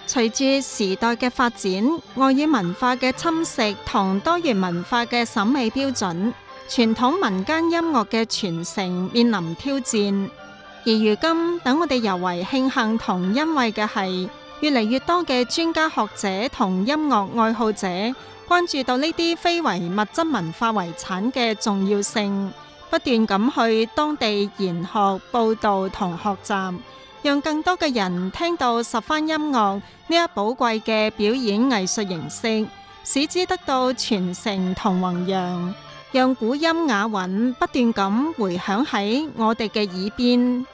隨住時代嘅發展，外語文化嘅侵蝕同多元文化嘅審美標準，傳統民間音樂嘅傳承面臨挑戰。而如今，等我哋尤為慶幸同欣慰嘅係，越嚟越多嘅專家學者同音樂愛好者關注到呢啲非遺物質文化遺產嘅重要性，不斷咁去當地研學、報導同學習，讓更多嘅人聽到十番音樂呢一寶貴嘅表演藝術形式，使之得到傳承同弘揚，讓古音雅韻不斷咁迴響喺我哋嘅耳邊。